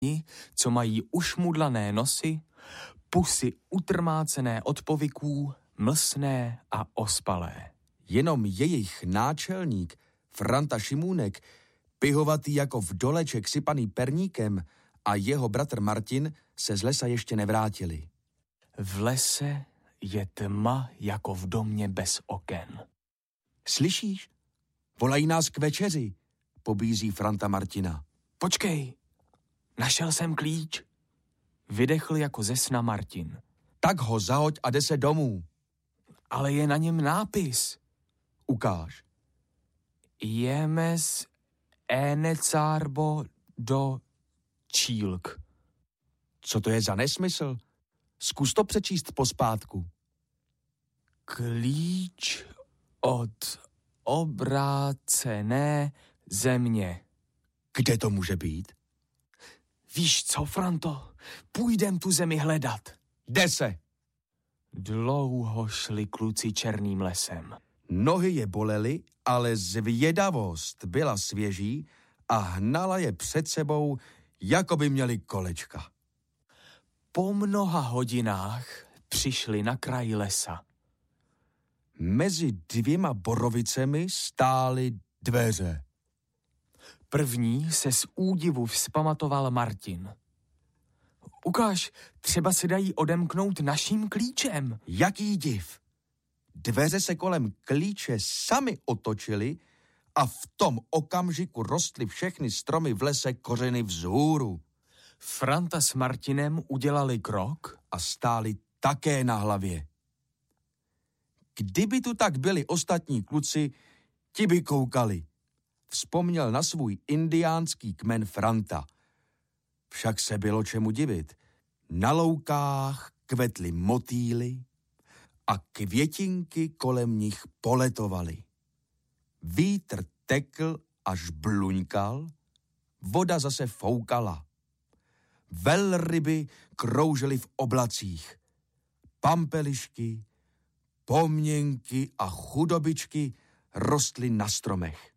co mají ušmudlané nosy, pusy utrmácené od povyků, mlsné a ospalé. Jenom jejich náčelník, Franta Šimůnek, pihovatý jako vdoleček sypaný perníkem, a jeho bratr Martin se z lesa ještě nevrátili. V lese je tma jako v domě bez oken. Slyšíš? Volají nás k večeři, pobízí Franta Martina. Počkej, našel jsem klíč. Vydechl jako ze sna Martin. Tak ho zahoď a jde se domů. Ale je na něm nápis. Ukáž. Jemes enecárbo do Čílk. Co to je za nesmysl? Zkus to přečíst pospátku. Klíč od obrácené země. Kde to může být? Víš co, Franto? Půjdem tu zemi hledat. Jde se. Dlouho šli kluci černým lesem. Nohy je bolely, ale zvědavost byla svěží a hnala je před sebou, jako by měli kolečka. Po mnoha hodinách přišli na kraj lesa. Mezi dvěma borovicemi stály dveře. První se z údivu vzpamatoval Martin. Ukáž, třeba se dají odemknout naším klíčem. Jaký div! Dveře se kolem klíče sami otočily a v tom okamžiku rostly všechny stromy v lese kořeny vzhůru. Franta s Martinem udělali krok a stáli také na hlavě. Kdyby tu tak byli ostatní kluci, ti by koukali. Vzpomněl na svůj indiánský kmen Franta. Však se bylo čemu divit. Na loukách kvetly motýly a květinky kolem nich poletovaly. Vítr tekl až bluňkal, voda zase foukala. Velryby kroužely v oblacích. Pampelišky, pomněnky a chudobičky rostly na stromech.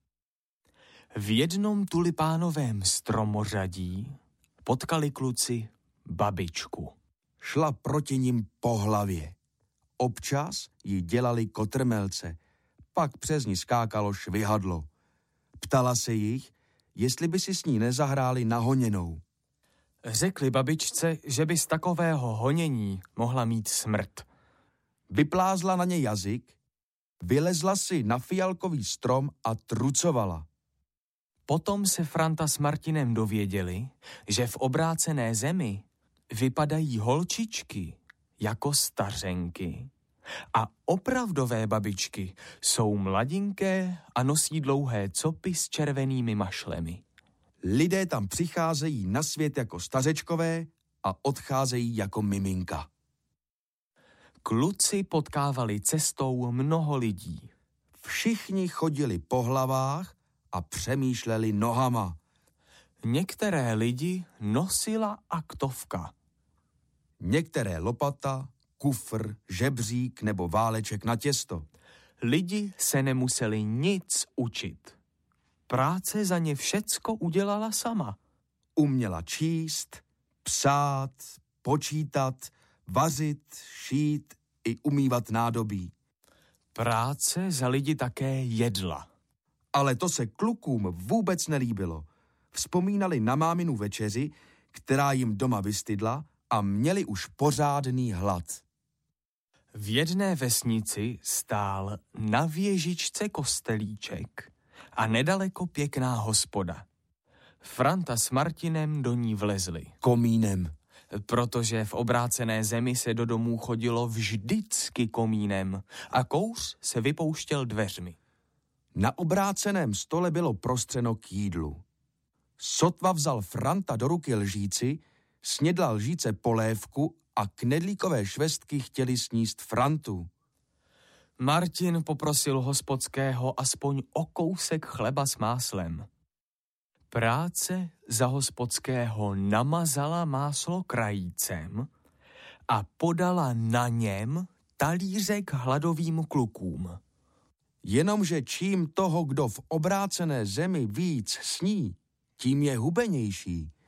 V jednom tulipánovém stromořadí potkali kluci babičku. Šla proti nim po hlavě. Občas jí dělali kotrmelce, pak přes ní skákalo švihadlo. Ptala se jich, jestli by si s ní nezahráli na honěnou. Řekli babičce, že by z takového honění mohla mít smrt. Vyplázla na ně jazyk, vylezla si na fialkový strom a trucovala. Potom se Franta s Martinem dověděli, že v obrácené zemi vypadají holčičky jako stařenky a opravdové babičky jsou mladinké a nosí dlouhé copy s červenými mašlemi. Lidé tam přicházejí na svět jako stařečkové a odcházejí jako miminka. Kluci potkávali cestou mnoho lidí. Všichni chodili po hlavách a přemýšleli nohama. Některé lidi nosila aktovka. Některé lopata, kufr, žebřík nebo váleček na těsto. Lidi se nemuseli nic učit. Práce za ně všecko udělala sama. Uměla číst, psát, počítat, vařit, šít i umývat nádobí. Práce za lidi také jedla. Ale to se klukům vůbec nelíbilo. Vzpomínali na máminu večeři, která jim doma vystydla a měli už pořádný hlad. V jedné vesnici stál na věžičce kostelíček a nedaleko pěkná hospoda. Franta s Martinem do ní vlezli. Komínem. Protože v obrácené zemi se do domů chodilo vždycky komínem a kouř se vypouštěl dveřmi. Na obráceném stole bylo prostřeno k jídlu. Sotva vzal Franta do ruky lžíci, snědla lžíce polévku a knedlíkové švestky chtěli sníst Frantu. Martin poprosil hospodského aspoň o kousek chleba s máslem. Práce za hospodského namazala máslo krajícem a podala na něm talířek hladovým klukům. Jenomže čím toho, kdo v obrácené zemi víc sní, tím je hubenější.